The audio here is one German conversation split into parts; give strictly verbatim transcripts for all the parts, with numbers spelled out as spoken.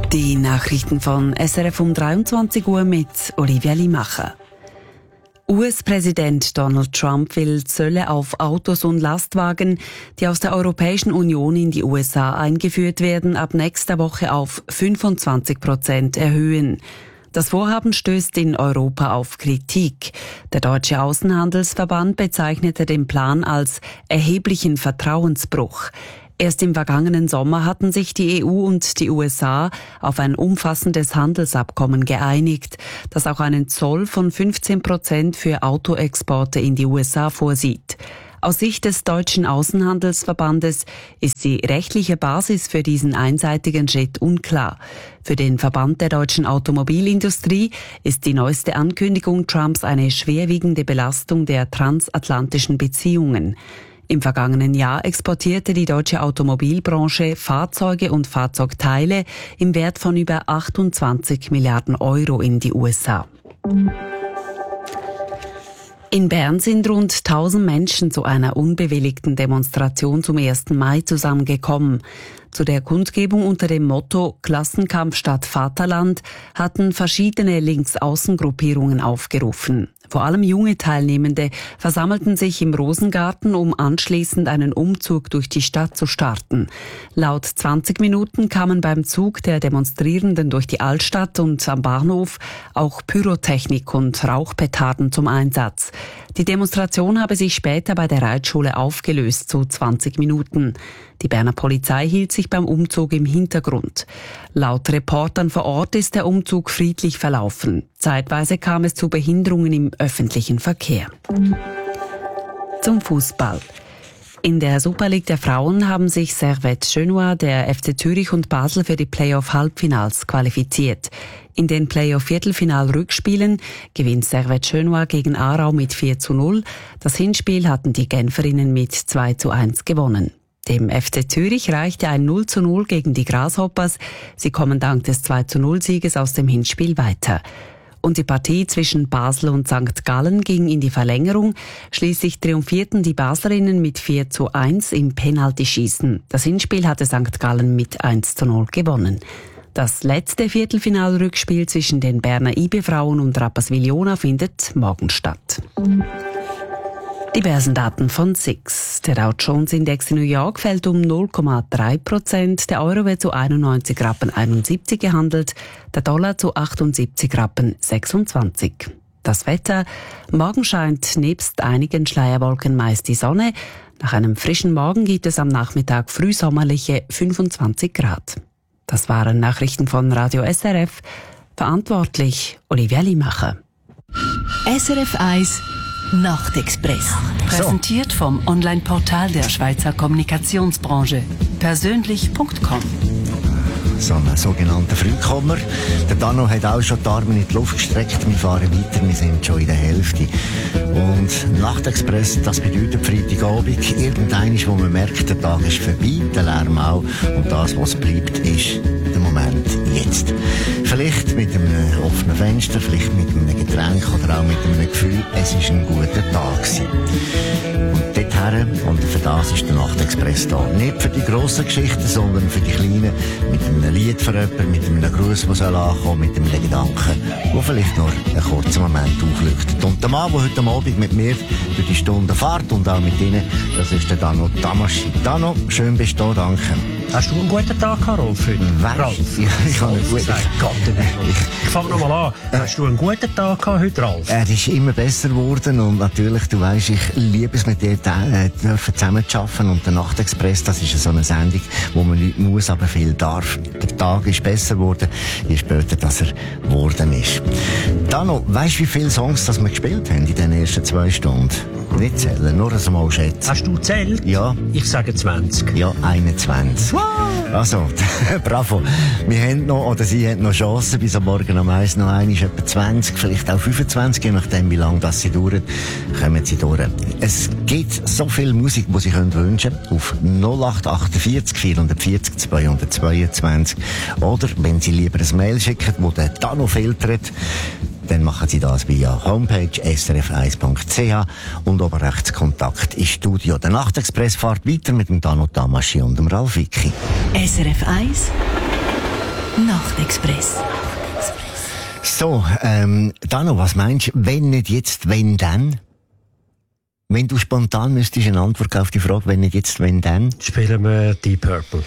Die Nachrichten von S R F um dreiundzwanzig Uhr mit Olivia Limacher. U S-Präsident Donald Trump will Zölle auf Autos und Lastwagen, die aus der Europäischen Union in die U S A eingeführt werden, ab nächster Woche auf fünfundzwanzig Prozent erhöhen. Das Vorhaben stößt in Europa auf Kritik. Der Deutsche Außenhandelsverband bezeichnete den Plan als erheblichen Vertrauensbruch. Erst im vergangenen Sommer hatten sich die E U und die U S A auf ein umfassendes Handelsabkommen geeinigt, das auch einen Zoll von fünfzehn Prozent für Autoexporte in die U S A vorsieht. Aus Sicht des Deutschen Außenhandelsverbandes ist die rechtliche Basis für diesen einseitigen Schritt unklar. Für den Verband der deutschen Automobilindustrie ist die neueste Ankündigung Trumps eine schwerwiegende Belastung der transatlantischen Beziehungen. Im vergangenen Jahr exportierte die deutsche Automobilbranche Fahrzeuge und Fahrzeugteile im Wert von über achtundzwanzig Milliarden Euro in die U S A. In Bern sind rund tausend Menschen zu einer unbewilligten Demonstration zum ersten Mai zusammengekommen. Zu der Kundgebung unter dem Motto Klassenkampf statt Vaterland hatten verschiedene Linksaußengruppierungen aufgerufen. Vor allem junge Teilnehmende versammelten sich im Rosengarten, um anschließend einen Umzug durch die Stadt zu starten. Laut zwanzig Minuten kamen beim Zug der Demonstrierenden durch die Altstadt und am Bahnhof auch Pyrotechnik und Rauchpetarden zum Einsatz. Die Demonstration habe sich später bei der Reitschule aufgelöst zu zwanzig Minuten. Die Berner Polizei hielt sich beim Umzug im Hintergrund. Laut Reportern vor Ort ist der Umzug friedlich verlaufen. Zeitweise kam es zu Behinderungen im öffentlichen Verkehr. Zum Fußball. In der Super League der Frauen haben sich Servette Genua, der F C Zürich und Basel für die Playoff-Halbfinals qualifiziert. In den Playoff-Viertelfinal-Rückspielen gewinnt Servette Genua gegen Aarau mit vier zu null. Das Hinspiel hatten die Genferinnen mit zwei zu eins gewonnen. Dem F C Zürich reichte ein null zu null gegen die Grasshoppers. Sie kommen dank des zwei zu null Sieges aus dem Hinspiel weiter. Und die Partie zwischen Basel und Sankt Gallen ging in die Verlängerung. Schließlich triumphierten die Baslerinnen mit vier zu eins im Penaltyschießen. Das Hinspiel hatte Sankt Gallen mit eins zu null gewonnen. Das letzte Viertelfinalrückspiel zwischen den Berner I B-Frauen und Rapperswil-Jona findet morgen statt. Die Börsendaten von S I X. Der Dow Jones Index in New York fällt um null Komma drei Prozent. Der Euro wird zu einundneunzig Rappen einundsiebzig gehandelt, der Dollar zu achtundsiebzig Rappen sechsundzwanzig. Das Wetter. Morgen scheint nebst einigen Schleierwolken meist die Sonne. Nach einem frischen Morgen gibt es am Nachmittag frühsommerliche fünfundzwanzig Grad. Das waren Nachrichten von Radio S R F. Verantwortlich Olivia Limacher. S R F eins Nachtexpress. Präsentiert vom Online-Portal der Schweizer Kommunikationsbranche. Persönlich Punkt com. So einen sogenannten Frühkommer. Der Dano hat auch schon die Arme in die Luft gestreckt. Wir fahren weiter, wir sind schon in der Hälfte. Und Nachtexpress, das bedeutet Freitagabend. Irgendeines, wo man merkt, der Tag ist vorbei, der Lärm auch. Und das, was bleibt, ist der Moment jetzt. Vielleicht mit einem offenen Fenster, vielleicht mit einem Getränk oder auch mit einem Gefühl, es war ein guter Tag gewesen. Und dorthin, und für das ist der Nachtexpress da. Nicht für die grossen Geschichten, sondern für die kleinen, mit einem Lied für jemanden, mit einem Gruß, der soll ankommen, mit einem Gedanken, der vielleicht nur einen kurzen Moment aufleuchtet. Und der Mann, der heute Abend mit mir durch die Stunde fährt und auch mit Ihnen, das ist der Dano Tamaschi. Dano, schön bist du da, danke. Hast du einen guten Tag gehabt, Rolf? Weißt, Ralf? Ich, ich habe einen guten Tag. Ich fange nochmal an. Hast du einen guten Tag gehabt heute, Ralf? Er ist immer besser geworden und natürlich, du weisst, ich liebe es mit dir äh, dürfen zusammen zu arbeiten und der Nachtexpress, das ist so eine Sendung, wo man nicht muss, aber viel darf. Der Tag ist besser geworden, je später, dass er geworden ist. Dano, weisst du, wie viele Songs das wir gespielt haben in den ersten zwei Stunden? Nicht zählen, nur das mal schätzen. Hast du gezählt? Ja. Ich sage zwanzig. Ja, einundzwanzig. Wow. Also, bravo. Wir haben noch, oder Sie haben noch Chancen, bis am Morgen am eins noch einmal etwa zwanzig, vielleicht auch fünfundzwanzig, je nachdem, wie lange das sie dauert, kommen Sie durch. Es gibt so viel Musik, die Sie können wünschen auf null acht achtundvierzig vierhundertvierzig zweihundertzweiundzwanzig. Oder, wenn Sie lieber ein Mail schicken, wo der Dano filtert, dann machen Sie das via Homepage s r f eins punkt c h und oben rechts Kontakt ins Studio. Der Nachtexpress fährt weiter mit dem Dano Tamaschi und dem Ralf Wicki. S R F eins Nachtexpress. So, ähm, Dano, was meinst du, wenn nicht jetzt, wenn dann? Wenn du spontan müsstest eine Antwort auf die Frage, wenn nicht jetzt, wenn dann? Spielen wir Deep Purple.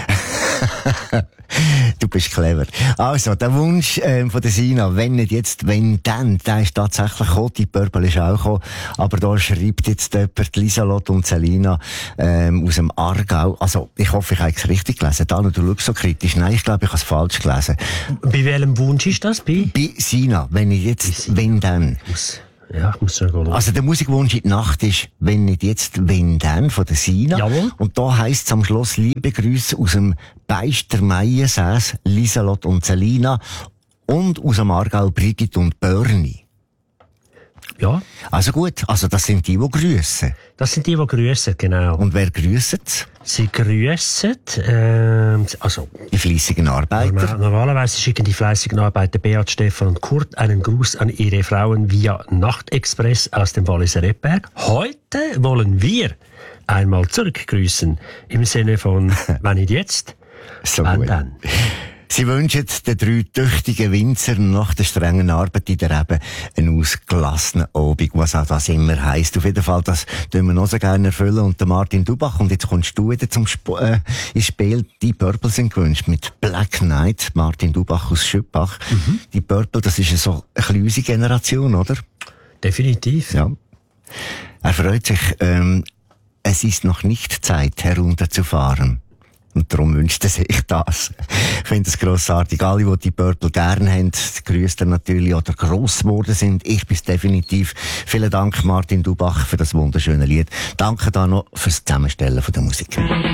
Du bist clever. Also, der Wunsch ähm, von der Sina, wenn nicht jetzt, wenn dann, der ist tatsächlich gekommen, die Purple ist auch gekommen, aber da schreibt jetzt jemand, Lieselot und Selina ähm, aus dem Aargau. Also, ich hoffe, ich habe es richtig gelesen. Dano, du schaust so kritisch. Nein, ich glaube, ich habe es falsch gelesen. Bei welchem Wunsch ist das? Bei, Bei Sina, wenn nicht jetzt, wenn dann. Ja, ich muss schon gehen. Also der Musikwunsch in die Nacht ist, wenn nicht jetzt, wenn dann, von der Sina. Jawohl. Und da heisst es am Schluss, liebe Grüße aus dem Beister Meiensäß, Lieselot und Selina und aus dem Aargau Brigitte und Börni. Ja. Also gut, also das sind die, die grüssen. Das sind die, die grüssen, genau. Und wer grüsset? Sie grüssen, ähm, also, Die fleissigen Arbeiter. normal, normalerweise schicken die fleißigen Arbeiter Beat, Stefan und Kurt einen Gruß an ihre Frauen via Nachtexpress aus dem Walliser Rebberg. Heute wollen wir einmal zurückgrüßen. Im Sinne von, wenn nicht jetzt, So wenn gut. dann. Sie wünschen den drei tüchtigen Winzern nach der strengen Arbeit in der Rebe einen ausgelassenen Abend, was auch das immer heisst. Auf jeden Fall, das tun wir noch so gerne erfüllen. Und der Martin Dubach, und jetzt kommst du wieder zum Sp äh, ins Spiel. Die Purple sind gewünscht mit Black Knight, Martin Dubach aus Schüppach. Mhm. Die Purple, das ist so eine kleine Generation, oder? Definitiv. Ja. Er freut sich, ähm, es ist noch nicht Zeit, herunterzufahren. Und darum wünscht er sich das. Ich finde es grossartig. Alle, die die Purple gerne haben, grüßt er natürlich oder gross geworden sind. Ich bin's definitiv. Vielen Dank, Martin Dubach, für das wunderschöne Lied. Danke da noch fürs Zusammenstellen von der Musik.